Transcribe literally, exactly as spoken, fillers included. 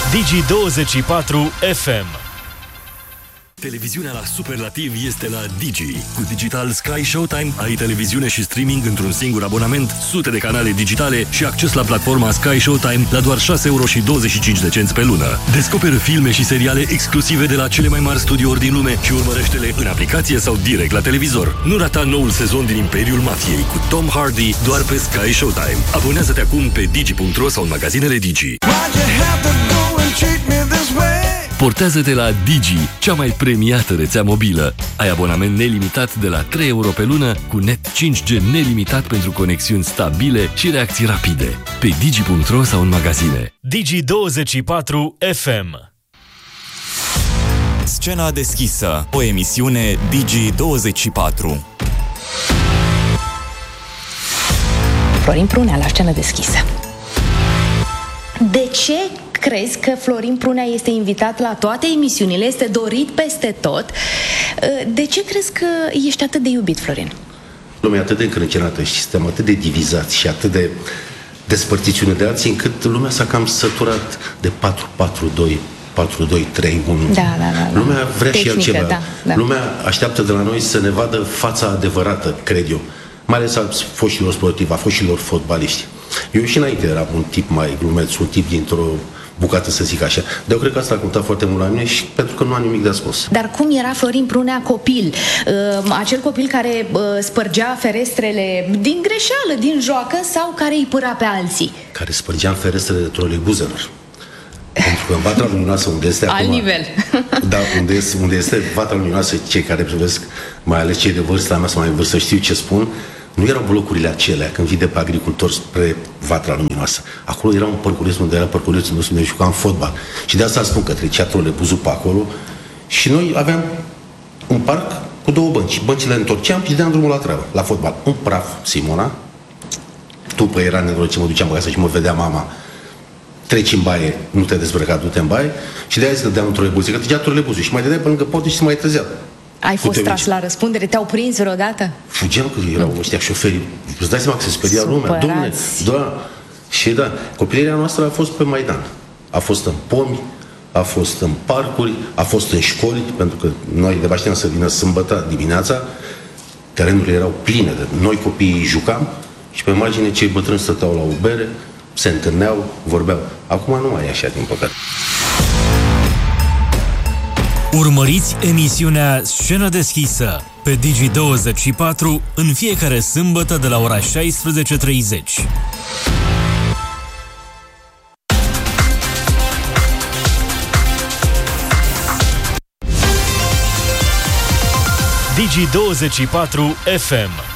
Digi douăzeci și patru F M. Televiziunea la superlativ este la Digi. Cu Digital Sky Showtime ai televiziune și streaming într-un singur abonament, sute de canale digitale și acces la platforma Sky Showtime la doar șase euro și douăzeci și cinci de cenți pe lună. Descoperă filme și seriale exclusive de la cele mai mari studiouri din lume și urmărește-le în aplicație sau direct la televizor. Nu rata noul sezon din Imperiul Mafiei cu Tom Hardy doar pe Sky Showtime. Abonează-te acum pe digi punct ro sau în magazinele Digi. Portează-te la Digi, cea mai premiată rețea mobilă. Ai abonament nelimitat de la trei euro pe lună cu net cinci G nelimitat pentru conexiuni stabile și reacții rapide. Pe digi punct ro sau în magazine. Digi douăzeci și patru F M. Scena deschisă, o emisiune Digi douăzeci și patru. Florin Prunea la Scenă deschisă. De ce crezi că Florin Prunea este invitat la toate emisiunile, este dorit peste tot? De ce crezi că ești atât de iubit, Florin? Lumea e atât de încrâncenată și suntem atât de divizați și atât de despărțiți unii de alții, încât lumea s-a cam săturat de patru patru doi, patru doi trei unu. Da, da, da, da. Lumea vrea Tehnică, și altceva. Da, da. Lumea așteaptă de la noi să ne vadă fața adevărată, cred eu. Mai ales a foștilor sportivi, a foștilor fotbaliști. Eu și înainte eram un tip mai glumeț, un tip dintr-o bucată, să zic așa. Dar eu cred că asta a contat foarte mult la mine și pentru că nu am nimic de ascuns. Dar cum era Florin Prunea copil? Uh, acel copil care uh, spărgea ferestrele din greșeală, din joacă, sau care îi pâra pe alții? Care spărgea ferestrele de troleibuzelor. Pentru că în Vatra Luminoasă, unde este Alt acum... nivel. Da, unde este, unde este Vatra Luminoasă, cei care privesc, mai ales cei de vârsta mea sau mai în vârstă, știu ce spun, nu erau blocurile acelea când vii de pe agricultori spre Vatra Luminoasă. Acolo era un părculeț unde era părculețul nostru unde jucam fotbal. Și de asta spun că trecea trolebuzul pe acolo și noi aveam un parc cu două bănci. Băncile întorceam și dădeam drumul la treabă, la fotbal. Un praf, Simona, după era nenorocit, mă duceam acasă și mă vedea mama, treci în baie, nu te dezbrăca, du-te în baie, și de-aia zic că dădeam un trolebuz, că trecea trolebuzul și mai dădeai pe lângă pote și se mai trezea. Ai fost tras la răspundere? Te-au prins vreodată? Fugeam că erau ăștia șoferii. Îți dai seama că se speria lumea. Dom'le, da. Și da, copilăria noastră a fost pe Maidan. A fost în pomi, a fost în parcuri, a fost în școli, pentru că noi de știam să vină sâmbătă dimineața, terenurile erau pline de noi copiii jucam și pe margine cei bătrâni stăteau la o bere, se întâlneau, vorbeau. Acum nu mai e așa, din păcate. Urmăriți emisiunea Scenă deschisă pe Digi douăzeci și patru în fiecare sâmbătă de la ora șaisprezece treizeci. Digi douăzeci și patru F M.